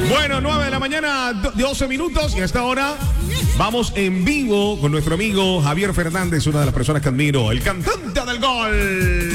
Bueno, 9 de la mañana, 12 minutos y a esta hora vamos en vivo con nuestro amigo Javier Fernández, una de las personas que admiro, el cantante del gol.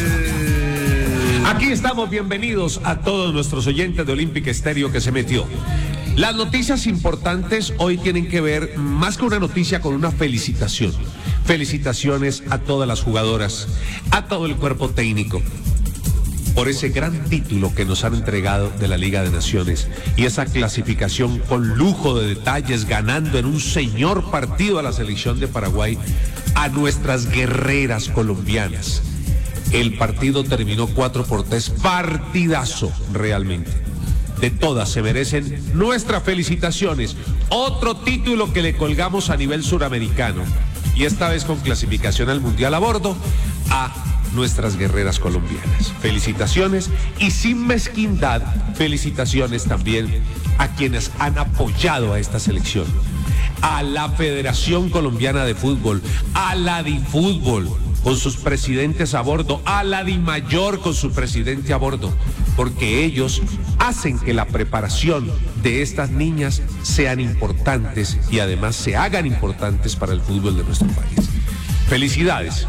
Aquí estamos, bienvenidos a todos nuestros oyentes de Olímpica Estéreo que se metió. Las noticias importantes hoy tienen que ver, más que una noticia, con una felicitación. Felicitaciones a todas las jugadoras, a todo el cuerpo técnico, por ese gran título que nos han entregado de la Liga de Naciones y esa clasificación con lujo de detalles, ganando en un señor partido a la selección de Paraguay, a nuestras guerreras colombianas. El partido terminó 4-3, partidazo realmente. De todas se merecen nuestras felicitaciones. Otro título que le colgamos a nivel suramericano y esta vez con clasificación al Mundial a bordo a nuestras guerreras colombianas. Felicitaciones y sin mezquindad, felicitaciones también a quienes han apoyado a esta selección, a la Federación Colombiana de Fútbol, a la DiFútbol con sus presidentes a bordo, a la DiMayor con su presidente a bordo, porque ellos hacen que la preparación de estas niñas sean importantes y además se hagan importantes para el fútbol de nuestro país. Felicidades.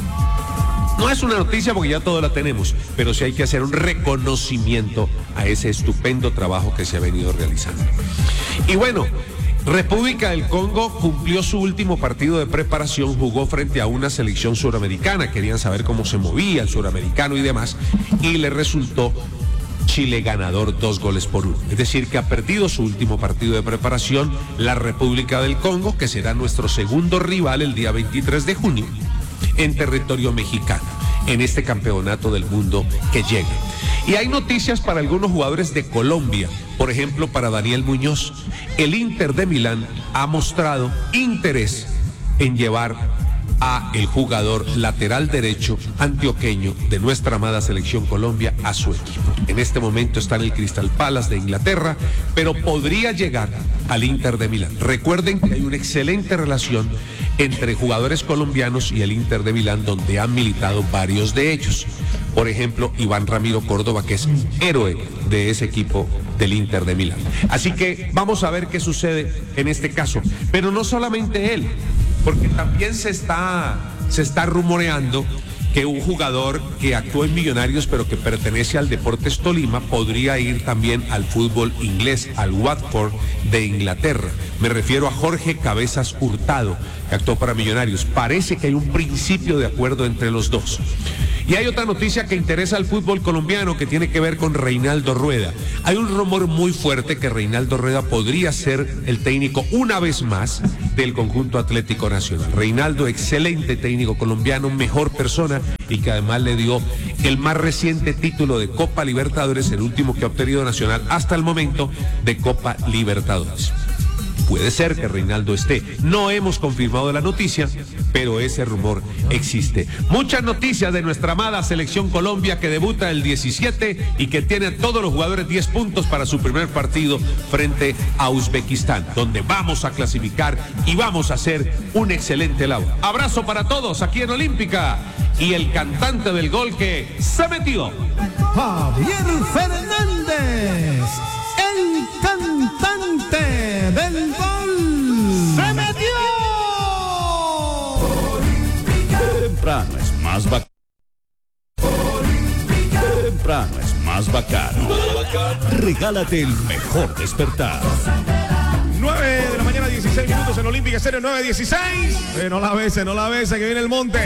No es una noticia porque ya todo la tenemos, pero sí hay que hacer un reconocimiento a ese estupendo trabajo que se ha venido realizando. Y bueno, República del Congo cumplió su último partido de preparación, jugó frente a una selección suramericana, querían saber cómo se movía el suramericano y demás, y le resultó Chile ganador 2-1. Es decir, que ha perdido su último partido de preparación la República del Congo, que será nuestro segundo rival el día 23 de junio en territorio mexicano, en este campeonato del mundo que llega. Y hay noticias para algunos jugadores de Colombia, por ejemplo para Daniel Muñoz. El Inter de Milán ha mostrado interés en llevar a el jugador lateral derecho antioqueño de nuestra amada selección Colombia a su equipo. En este momento está en el Crystal Palace de Inglaterra, pero podría llegar al Inter de Milán. Recuerden que hay una excelente relación entre jugadores colombianos y el Inter de Milán, donde han militado varios de ellos. Por ejemplo, Iván Ramiro Córdoba, que es héroe de ese equipo del Inter de Milán. Así que vamos a ver qué sucede en este caso. Pero no solamente él, porque también se está rumoreando que un jugador que actuó en Millonarios pero que pertenece al Deportes Tolima podría ir también al fútbol inglés, al Watford de Inglaterra. Me refiero a Jorge Cabezas Hurtado, que actuó para Millonarios. Parece que hay un principio de acuerdo entre los dos. Y hay otra noticia que interesa al fútbol colombiano que tiene que ver con Reinaldo Rueda. Hay un rumor muy fuerte que Reinaldo Rueda podría ser el técnico una vez más del conjunto Atlético Nacional. Reinaldo, excelente técnico colombiano, mejor persona y que además le dio el más reciente título de Copa Libertadores, el último que ha obtenido Nacional hasta el momento de Copa Libertadores. Puede ser que Reinaldo esté. No hemos confirmado la noticia, pero ese rumor existe. Muchas noticias de nuestra amada selección Colombia que debuta el 17 y que tiene a todos los jugadores 10 puntos para su primer partido frente a Uzbekistán, donde vamos a clasificar y vamos a hacer un excelente labor. Abrazo para todos aquí en Olímpica y el cantante del gol que se metió. Javier Fernández, el cantante del gol. ¡Se metió! Temprano es más bacano. Temprano es más bacano. Regálate el mejor despertar. 9 de la mañana, 16 minutos en Olímpica Estéreo, 9:16. No la bese, que viene el monte.